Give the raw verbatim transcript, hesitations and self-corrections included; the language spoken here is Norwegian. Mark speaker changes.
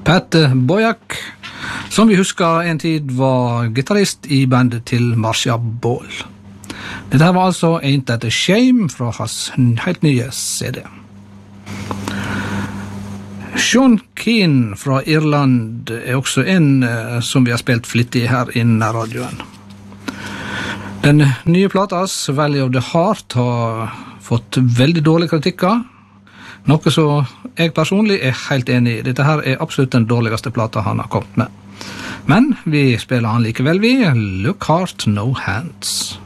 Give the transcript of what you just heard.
Speaker 1: Pat Boyack, som vi husker en tid var gitarrist i bandet til Marcia Ball. Dette var altså Ain't That a Shame fra hans helt nye C D. Sean Keane fra Irland er også en som vi har spilt flittig her i nærradioen. Den nye platas Valley of the Heart har fått veldig dårlige kritikker, noe så jeg personlig er helt enig i. Dette her er absolutt den dårligste plata han har kommet med. Men vi spiller han likevel vi, Look Heart, No Hands.